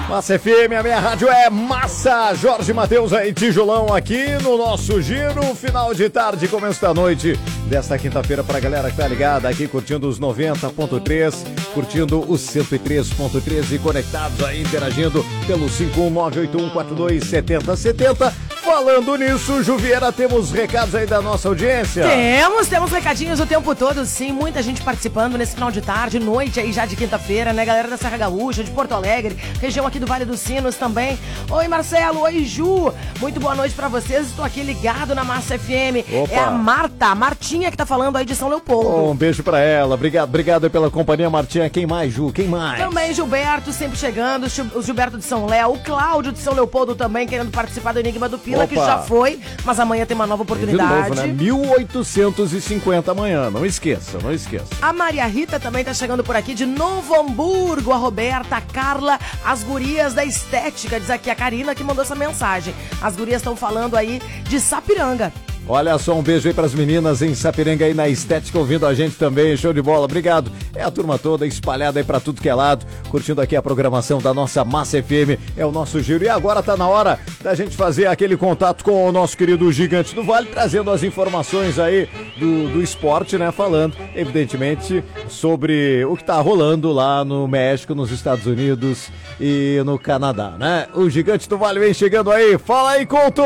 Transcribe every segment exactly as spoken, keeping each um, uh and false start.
Massa F M, a minha rádio é massa. Jorge Matheus aí, tijolão aqui no nosso giro. Final de tarde, começo da noite desta quinta-feira pra galera que tá ligada aqui, curtindo os noventa ponto três, curtindo os cento e três ponto três e conectados aí, interagindo pelo cinco um nove oito um quatro dois sete zero sete zero. Falando nisso, Juvieira, temos recados aí da nossa audiência? Temos, temos recadinhos o tempo todo, sim. Muita gente participando nesse final de tarde, noite aí já de quinta-feira, né? Galera da Serra Gaúcha, de Porto Alegre, região aqui do Vale dos Sinos também. Oi, Marcelo. Oi, Ju. Muito boa noite pra vocês. Estou aqui ligado na Massa F M. Opa. É a Marta, a Martinha que tá falando aí de São Leopoldo. Oh, um beijo pra ela. Obrigado, obrigado aí pela companhia, Martinha. Quem mais, Ju? Quem mais? Também Gilberto, sempre chegando. O Gilberto de São Léo. O Cláudio de São Leopoldo também, querendo participar do Enigma do Pila. Opa. Que já foi, mas amanhã tem uma nova oportunidade. De novo, né? mil oitocentos e cinquenta amanhã, não esqueça, não esqueça. A Maria Rita também tá chegando por aqui de Novo Hamburgo, a Roberta, a Carla, as gurias da estética, diz aqui a Karina que mandou essa mensagem. As gurias estão falando aí de Sapiranga. Olha só, um beijo aí pras meninas em Sapiranga aí na estética, ouvindo a gente também, show de bola, obrigado. É a turma toda espalhada aí pra tudo que é lado, curtindo aqui a programação da nossa Massa F M, é o nosso giro. E agora tá na hora da gente fazer aquele contato com o nosso querido Gigante do Vale, trazendo as informações aí do, do esporte, né, falando, evidentemente, sobre o que tá rolando lá no México, nos Estados Unidos e no Canadá, né? O Gigante do Vale vem chegando aí, fala aí, Couto!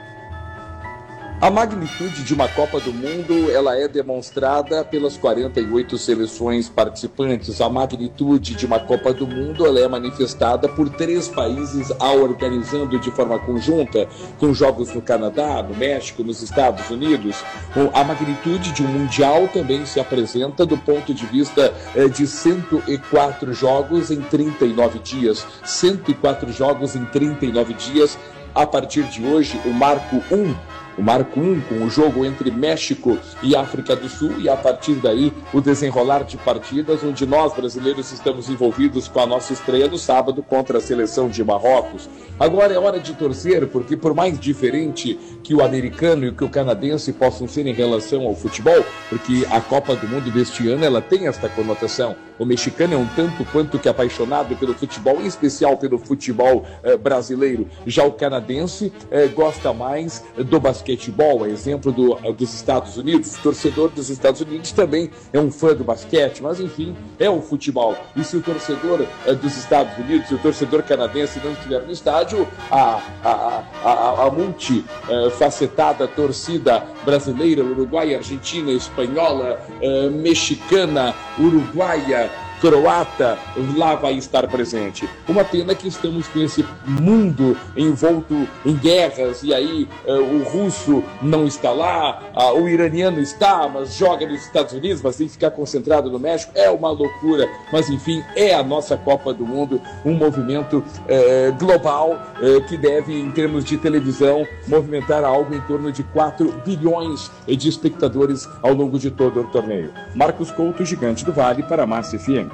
A magnitude de uma Copa do Mundo, ela é demonstrada pelas quarenta e oito seleções participantes. A magnitude de uma Copa do Mundo, ela é manifestada por três países a organizando de forma conjunta, com jogos no Canadá, no México, nos Estados Unidos. A magnitude de um Mundial também se apresenta do ponto de vista de cento e quatro jogos em trinta e nove dias. cento e quatro jogos em trinta e nove dias. A partir de hoje, o marco um, o marco um com o jogo entre México e África do Sul, e a partir daí o desenrolar de partidas, onde nós brasileiros estamos envolvidos com a nossa estreia no sábado contra a seleção de Marrocos. Agora é hora de torcer, porque por mais diferente que o americano e que o canadense possam ser em relação ao futebol, porque a Copa do Mundo deste ano ela tem esta conotação. O mexicano é um tanto quanto que apaixonado pelo futebol, em especial pelo futebol eh, brasileiro. Já o canadense eh, gosta mais do basquetebol, a exemplo do, dos Estados Unidos. O torcedor dos Estados Unidos também é um fã do basquete, mas enfim, é o futebol. E se o torcedor eh, dos Estados Unidos, se o torcedor canadense não estiver no estádio, a, a, a, a multifacetada torcida brasileira, uruguaia, argentina, espanhola, eh, mexicana, uruguaia, croata, lá vai estar presente. Uma pena que estamos com esse mundo envolto em guerras, e aí uh, o russo não está lá, uh, o iraniano está, mas joga nos Estados Unidos, mas tem que ficar concentrado no México. É uma loucura, mas enfim, é a nossa Copa do Mundo, um movimento uh, global uh, que deve, em termos de televisão, movimentar algo em torno de quatro bilhões de espectadores ao longo de todo o torneio. Marcos Couto, Gigante do Vale, para a Massa F M.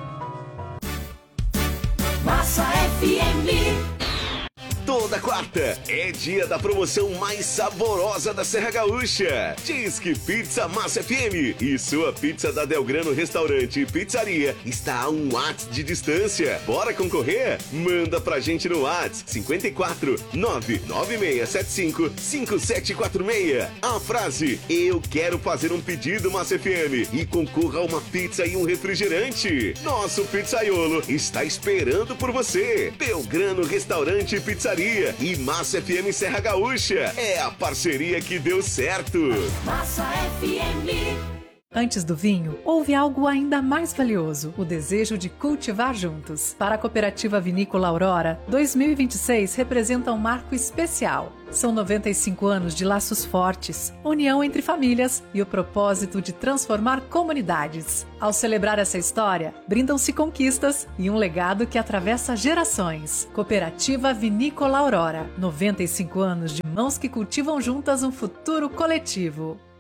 Massa F M. Toda quarta é dia da promoção mais saborosa da Serra Gaúcha. Disque Pizza Massa F M e sua pizza da Delgrano Restaurante e Pizzaria está a um WhatsApp de distância. Bora concorrer? Manda pra gente no WhatsApp cinco quatro nove nove seis sete cinco cinco sete quatro seis. A frase: eu quero fazer um pedido Massa F M, e concorra a uma pizza e um refrigerante. Nosso pizzaiolo está esperando por você. Delgrano Restaurante e Pizzaria e Massa F M Serra Gaúcha. É a parceria que deu certo. Massa F M. Antes do vinho, houve algo ainda mais valioso: o desejo de cultivar juntos. Para a Cooperativa Vinícola Aurora, dois mil e vinte e seis representa um marco especial. São noventa e cinco anos de laços fortes, união entre famílias e o propósito de transformar comunidades. Ao celebrar essa história, brindam-se conquistas e um legado que atravessa gerações. Cooperativa Vinícola Aurora, noventa e cinco anos de mãos que cultivam juntas um futuro coletivo.